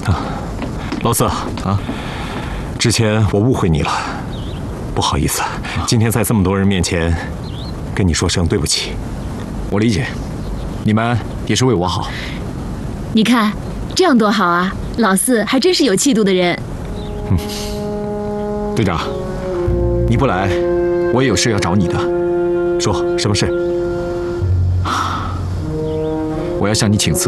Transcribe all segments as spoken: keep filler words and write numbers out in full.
老四啊，之前我误会你了，不好意思，今天在这么多人面前跟你说声对不起。 我理解，你们也是为我好。 你看，这样多好啊！老四还真是有气度的人。 嗯，队长，你不来，我也有事要找你的。 说什么事？ 我要向你请辞。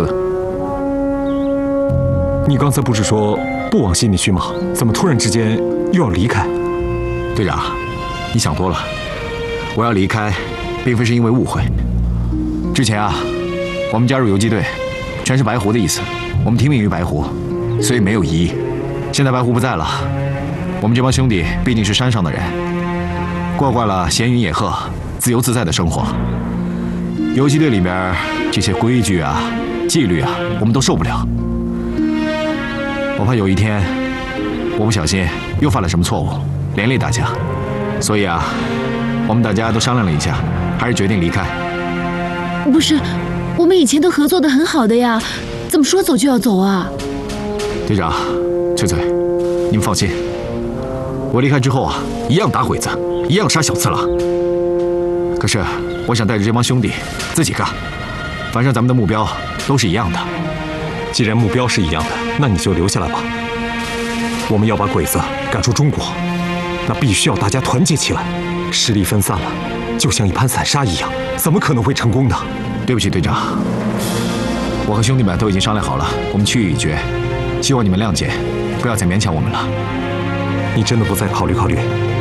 你刚才不是说不往心里去吗？怎么突然之间又要离开？ 队长，你想多了。我要离开，并非是因为误会。之前啊，我们加入游击队，全是白狐的意思，我们听命于白狐，所以没有疑义。现在白狐不在了，我们这帮兄弟毕竟是山上的人，过惯了闲云野鹤、自由自在的生活。游击队里面这些规矩啊、纪律啊，我们都受不了。我怕有一天，我不小心又犯了什么错误，连累大家。所以啊，我们大家都商量了一下，还是决定离开。 不是，我们以前都合作得很好的呀，怎么说走就要走啊？ 队长，翠翠，你们放心，我离开之后啊，一样打鬼子，一样杀小次郎。可是，我想带着这帮兄弟自己干，反正咱们的目标都是一样的。 既然目标是一样的，那你就留下来吧。我们要把鬼子赶出中国，那必须要大家团结起来。势力分散了，就像一盘散沙一样，怎么可能会成功呢？ 对不起，队长，我和兄弟们都已经商量好了，我们去意已决，希望你们谅解，不要再勉强我们了。 你真的不再考虑考虑？